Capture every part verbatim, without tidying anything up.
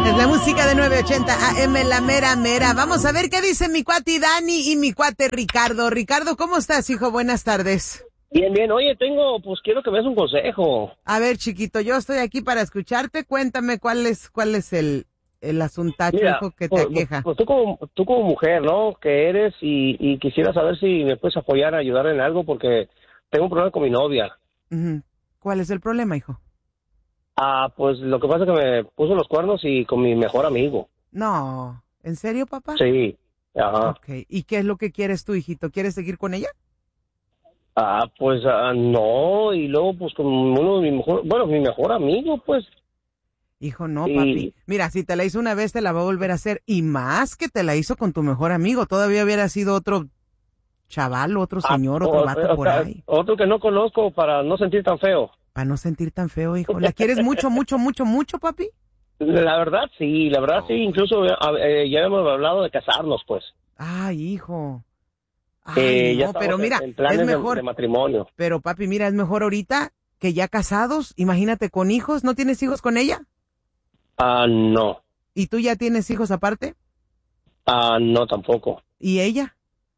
Es la música de nueve ochenta A M, la mera mera. Vamos a ver qué dicen mi cuate Dani y mi cuate Ricardo. Ricardo, ¿cómo estás, hijo? Buenas tardes. Bien, bien. Oye, tengo, pues quiero que me des un consejo. A ver, chiquito, yo estoy aquí para escucharte. Cuéntame cuál es, cuál es el, el asuntacho, Mira, hijo, que te pues, aqueja. pues tú como, tú como mujer, ¿no? Que eres y, y quisiera saber si me puedes apoyar, ayudar en algo porque tengo un problema con mi novia. Uh-huh. ¿Cuál es el problema, hijo? Ah, pues lo que pasa es que me puso los cuernos y con mi mejor amigo. No, ¿en serio, papá? Sí, ajá. Ok, ¿y qué es lo que quieres tú, hijito? ¿Quieres seguir con ella? Ah, pues ah, no, y luego pues con uno de mis mejor, bueno, mi mejor amigo, pues. Hijo, no, Y- papi. Mira, si te la hizo una vez, te la va a volver a hacer. Y más que te la hizo con tu mejor amigo. Todavía hubiera sido otro chaval, otro ah, señor, otro o- vato o- por ahí. Otro que no conozco para no sentir tan feo. Para no sentir tan feo, hijo. ¿La quieres mucho, mucho, mucho, mucho, papi? La verdad sí, la verdad sí, incluso eh, eh, ya hemos hablado de casarnos, pues. Ay, hijo. Eh, Ay, ya no, pero estamos en, mira, en es planes de, mejor. de matrimonio. Pero, papi, mira, es mejor ahorita que ya casados. Imagínate con hijos. ¿No tienes hijos con ella? Ah, no. ¿Y tú ya tienes hijos aparte? Ah, no tampoco. ¿Y ella?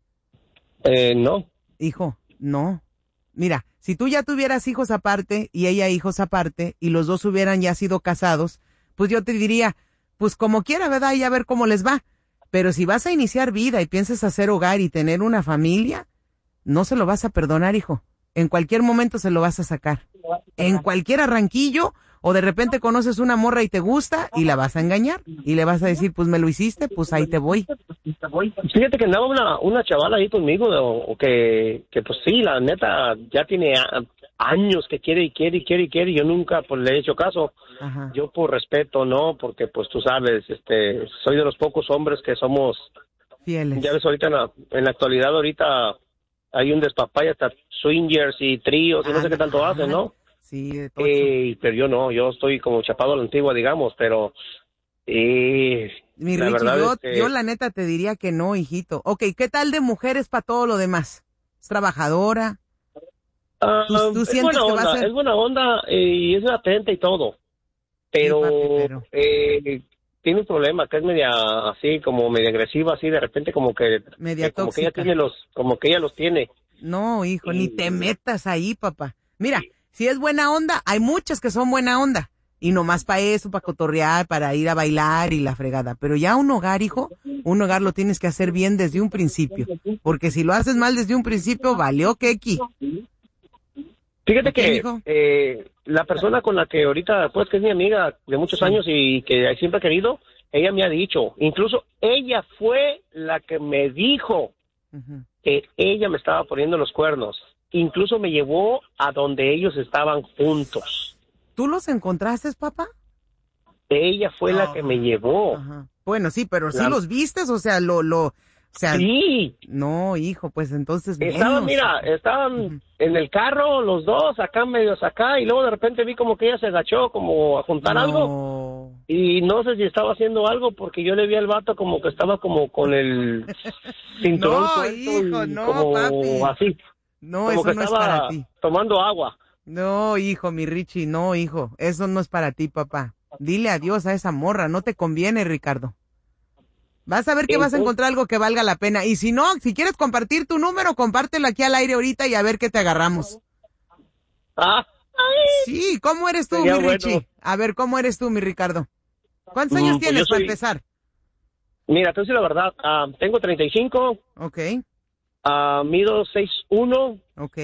Eh, no. Hijo, no. Mira, si tú ya tuvieras hijos aparte y ella hijos aparte y los dos hubieran ya sido casados, pues yo te diría, pues como quiera, ¿verdad? Y a ver cómo les va. Pero si vas a iniciar vida y piensas hacer hogar y tener una familia, no se lo vas a perdonar, hijo. En cualquier momento se lo vas a sacar. En cualquier arranquillo, o de repente conoces una morra y te gusta y la vas a engañar. Y le vas a decir, pues me lo hiciste, pues ahí te voy. Fíjate que andaba una, una chavala ahí conmigo o, o que, que pues sí, la neta ya tiene a- años que quiere y quiere y quiere y quiere y yo nunca pues le he hecho caso. Ajá. Yo por respeto, no, porque pues tú sabes, este, soy de los pocos hombres que somos, Fieles. ya ves ahorita en la, en la actualidad ahorita hay un despapay hasta swingers y tríos y no sé qué tanto hacen, ¿no? Sí, de tocho. Eh, pero yo no, yo estoy como chapado a la antigua, digamos, pero eh, Mi la Richie, verdad yo, es que yo la neta te diría que no, hijito. Ok, ¿qué tal de mujeres para todo lo demás? ¿Es trabajadora? ah, ¿Tú, tú es sientes buena que va a onda, ser? es buena onda eh, y es atenta y todo, pero, Sí, papi, pero... eh, tiene un problema que es media así, como media agresiva, así de repente como que, Media que como que ella tóxica. tiene los, como que ella los tiene. No, hijo, ni te Y- metas ahí, papá. Mira, si es buena onda, hay muchas que son buena onda. Y nomás para eso, para cotorrear, para ir a bailar y la fregada. Pero ya un hogar, hijo, un hogar lo tienes que hacer bien desde un principio. Porque si lo haces mal desde un principio, valió quequi. Fíjate ¿Ok, que mijo? eh, la persona con la que ahorita, pues que es mi amiga de muchos Sí. años y que siempre ha querido, ella me ha dicho, incluso ella fue la que me dijo Ujú. que ella me estaba poniendo los cuernos. Incluso me llevó a donde ellos estaban juntos. ¿Tú los encontraste, papá? Ella fue la que me llevó. Ajá. Bueno, sí, pero sí La- los vistes, o sea, lo, lo, o sea, Sí, no, hijo, pues entonces estaban, menos. mira, estaban Ujú. en el carro los dos, acá medios acá, y luego de repente vi como que ella se agachó como a juntar algo. No. Y no sé si estaba haciendo algo porque yo le vi al vato como que estaba como con el cinturón No, suelto hijo, y no, como papi. así, No, como eso que no es para estaba ti. tomando agua. No, hijo, mi Richie, no, hijo, eso no es para ti, papá. Dile adiós a esa morra, no te conviene, Ricardo. Vas a ver que vas a Entonces, encontrar algo que valga la pena. Y si no, si quieres compartir tu número, compártelo aquí al aire ahorita y a ver qué te agarramos. ah, ay, Sí, ¿cómo eres tú, sería mi Richie? bueno. A ver, ¿cómo eres tú, mi Ricardo? ¿Cuántos Mm, años pues yo tienes para soy, empezar? mira, te voy a decir la verdad, ah, tengo treinta y cinco, Ok, ah, mido seis uno, ok,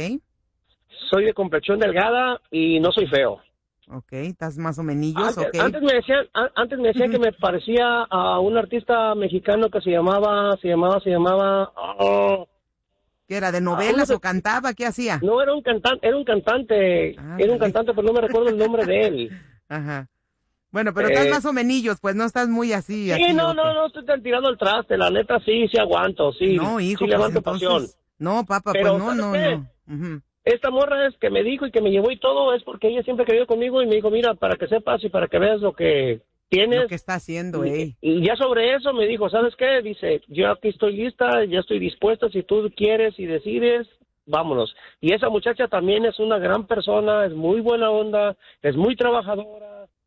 soy de complexión delgada y no soy feo. ok, estás más o menos, Antes, ok. antes me decían, a- antes me decían que me parecía a un artista mexicano que se llamaba, se llamaba, se llamaba, oh, ¿Qué era, de ah, uno novelas de- o cantaba? ¿Qué hacía? no era un cantante, era un cantante, era un Ándale. cantante, pero no me recuerdo el nombre de él. Ajá. Bueno, pero estás Eh, más o menos, pues no estás muy así, sí, así, no, ok. no, no estoy tan tirando el traste, la neta sí, sí aguanto, sí, No, sí hijo, pues levanto pasión. entonces, no, papá, pues Pero, no, ¿sabes no, qué? no. Ujú. Esta morra es que me dijo y que me llevó y todo, es porque ella siempre ha querido conmigo y me dijo, mira, para que sepas y para que veas lo que Lo tienes. que está haciendo, Y, ey. y ya sobre eso me dijo, ¿sabes qué? Dice, yo aquí estoy lista, ya estoy dispuesta, si tú quieres y decides, vámonos. Y esa muchacha también es una gran persona, es muy buena onda, es muy trabajadora.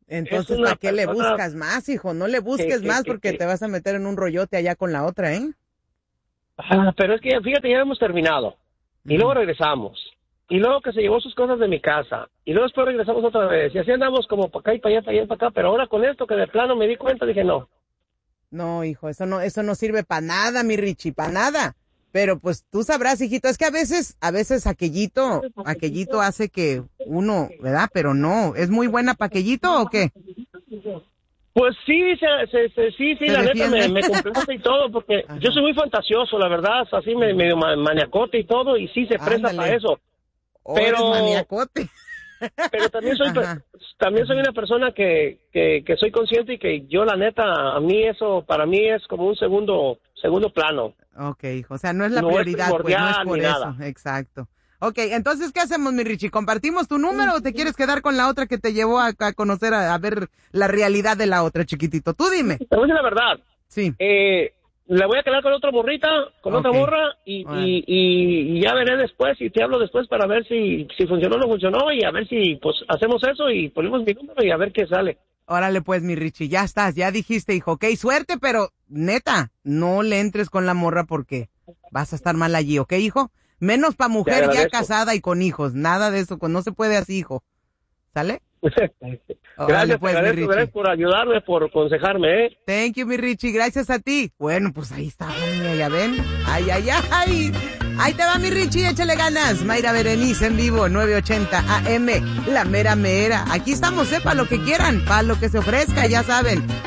Entonces, ¿para qué le buscas más, hijo? No le busques que, más que, porque que, te vas a meter en un rollote allá con la otra, ¿eh? Ah, pero es que, fíjate, ya hemos terminado. Y uh-huh. luego regresamos. Y luego que se llevó sus cosas de mi casa. Y luego después regresamos otra vez. Y así andamos como para acá y para allá, para allá, para acá. Pero ahora con esto que de plano me di cuenta, dije no. No, hijo, eso no, eso no sirve para nada, mi Richie, para nada. Pero pues tú sabrás, hijito, es que a veces, a veces aquellito, aquellito hace que uno, ¿verdad? Pero no, ¿es muy buena pa' aquellito o qué? Pues sí, se, se, se, sí, sí, se la defiende. Neta me, me complace y todo, porque Ajá. yo soy muy fantasioso, la verdad, así me, medio maniacote y todo, y sí se presta Ándale. para eso. Oh, pero maniacote. Pero también soy, Ajá. también soy una persona que, que, que soy consciente y que yo, la neta, a mí eso, para mí es como un segundo, segundo plano. Ok, hijo, o sea, no es la no prioridad, es pues no es por eso, nada. Exacto. Ok, entonces, ¿qué hacemos, mi Richie? ¿Compartimos tu número o te quieres quedar con la otra que te llevó a, a conocer, a, a ver la realidad de la otra, chiquitito? Tú dime. Te voy a decir la verdad. Sí. Eh, la voy a quedar con otra morrita, con okay. otra morra, y, bueno. y, y, y ya veré después, y te hablo después para ver si, si funcionó o no funcionó, y a ver si, pues, hacemos eso y ponemos mi número y a ver qué sale. Órale, pues, mi Richie, ya estás, ya dijiste, hijo, ok, suerte, pero, neta, no le entres con la morra porque vas a estar mal allí, ¿ok, hijo? Menos pa' mujer ya casada y con hijos, nada de eso, no se puede así, hijo. ¿Sale? Gracias, pues, agradezco, gracias por ayudarme, por aconsejarme, ¿eh? Thank you, mi Richie, gracias a ti. Bueno, pues ahí está, niña, ya ven. Ay, ay, ay. Ahí te va, mi Richie, échale ganas. Mayra Berenice en vivo, nueve ochenta A M, la mera mera. Aquí estamos, ¿eh? Para lo que quieran, para lo que se ofrezca, ya saben.